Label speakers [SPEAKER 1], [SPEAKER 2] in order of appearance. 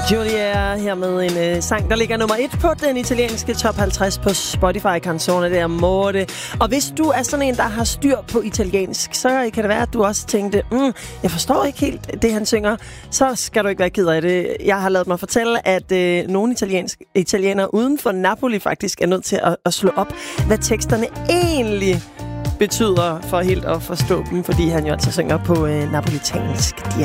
[SPEAKER 1] Julia her med en sang, der ligger nummer 1 på den italienske top 50 på Spotify. Canzone der Morte. Og hvis du er sådan en, der har styr på italiensk, så kan det være, at du også tænkte, jeg forstår ikke helt det, han synger. Så skal du ikke være ked af det. Jeg har ladet mig fortælle, at nogle italienere uden for Napoli faktisk er nødt til at slå op, hvad teksterne egentlig betyder for helt at forstå dem, fordi han jo altså synger på napolitansk.